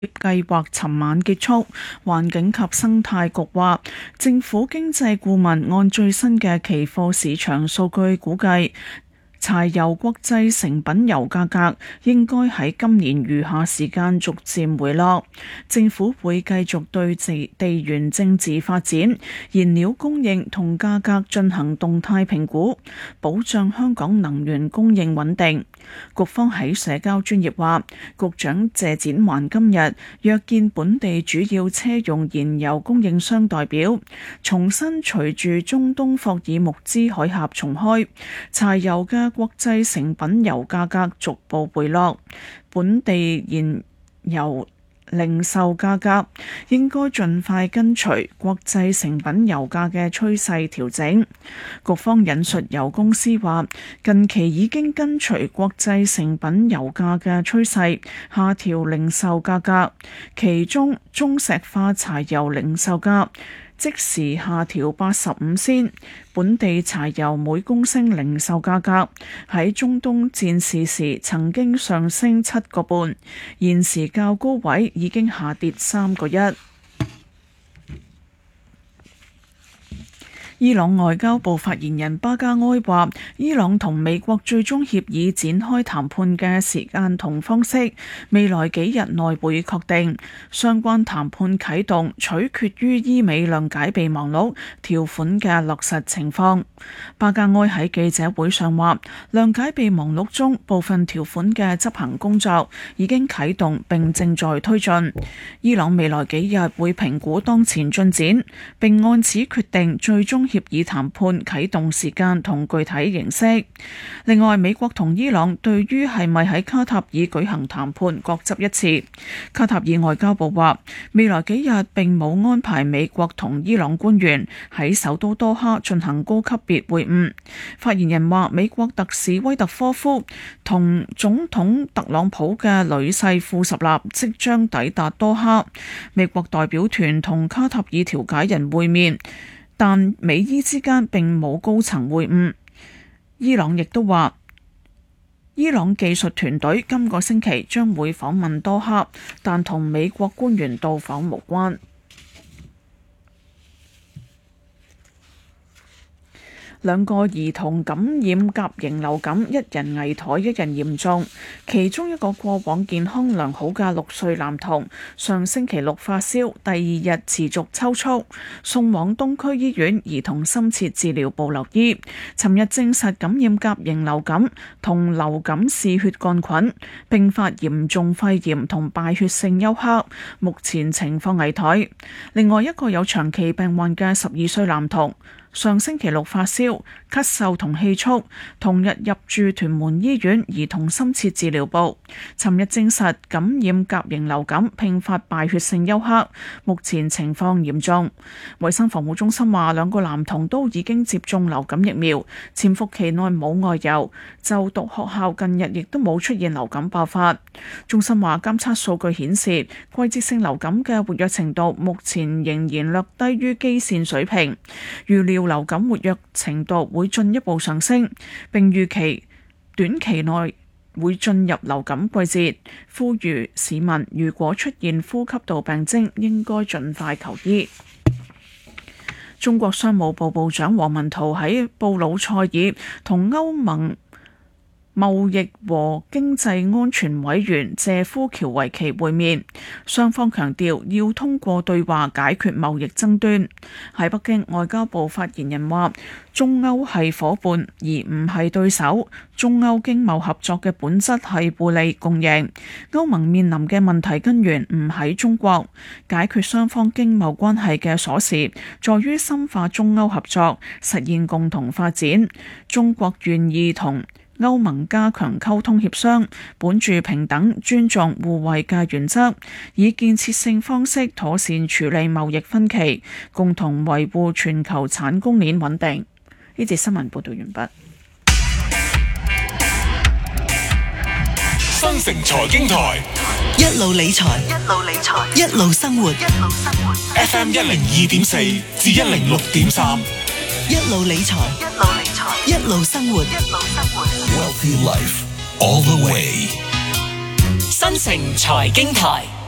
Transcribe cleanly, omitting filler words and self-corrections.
計劃尋晚結束。環境及生態局話，政府經濟顧問按最新嘅期貨市場數據估計，柴油國際成品油價格應該喺今年餘下時間逐漸回落。政府會繼續對地緣政治發展、燃料供應同價格進行動態評估，保障香港能源供應穩定。局方喺社交專頁話，局長謝展寰今日約見本地主要車用燃油供應商代表，重申隨住中東霍爾木茲海峽重開，柴油嘅國際成品油價格逐步回落，本地燃油零售價格應該盡快跟隨國際成品油價嘅趨勢調整。局方引述油公司話，近期已經跟隨國際成品油價嘅趨勢下調零售價格，其中中石化柴油零售價即時下調85仙，本地柴油每公升零售價格喺中東戰事時曾經上升7個半，現時較高位已經下跌3個1。伊朗外交部發言人巴加埃話，伊朗同美國最終協議展開談判嘅時間同方式，未來幾日內會確定。相關談判啟動取決於伊美諒解備忘錄條款嘅落實情況。巴加埃喺記者會上話，諒解備忘錄中部分條款嘅執行工作已經啟動並正在推進。伊朗未來幾日會評估當前進展，並按此決定最終協議談判啟動時間同具體形式。另外，美國同伊朗對於係咪喺卡塔爾舉行談判各執一詞。卡塔爾外交部話，未來幾日並冇安排美國同伊朗官員喺首都多哈進行高級別會晤。發言人話，美國特使威特科夫同總統特朗普嘅女婿庫什納即將抵達多哈，美國代表團同卡塔爾調解人會面，但美伊之間並冇高層會晤。伊朗亦都話，伊朗技術團隊今個星期將會訪問多哈，但同美國官員到訪無關。兩個兒童感染甲型流感，一人危殆，一人嚴重。其中一個過往健康良好嘅6歲男童，上星期六發燒，第2日持續抽搐，送往東區醫院兒童深切治療部留醫。尋日證實感染甲型流感同流感嗜血桿菌，並發嚴重肺炎同敗血性休克，目前情況危殆。另外一個有長期病患嘅12歲男童，上星期六發燒、咳嗽同氣促，同日入住屯門醫院兒童深切治療部。尋日證實感染甲型流感併發敗血性休克，目前情況嚴重。衛生防護中心話，兩個男童都已經接種流感疫苗，潛伏期內冇外遊，就讀學校近日亦都冇出現流感爆發。中心話，監測數據顯示，季節性流感嘅活躍程度目前仍然略低於基線水平，預料流感活躍程度會進一步上升，並預期短期內會進入流感季節。呼籲市民如果出現呼吸道病徵，應該盡快求醫。中國商務部部長王文濤喺布魯塞爾同歐盟貿易和經濟安全委員謝夫喬維奇會面，雙方強調要通過對話解決貿易爭端。喺北京，外交部發言人話，中歐係夥伴而唔係對手，中歐經貿合作嘅本質係互利共贏。歐盟面臨嘅問題根源唔喺中國，解決雙方經貿關係嘅鎖匙在於深化中歐合作，實現共同發展。中國願意同歐盟加強溝通協商，本住平等、尊重、互惠嘅原則，以建設性方式妥善處理貿易分歧，共同維護全球產供鏈穩定。呢節新聞報道完畢。 新城財經台， 一路理財，一路理財，一路生活。 FM 102.4至106.3， 一路理財，一路理財，一路生活。 Wealthy Life all the way。 新城財經台。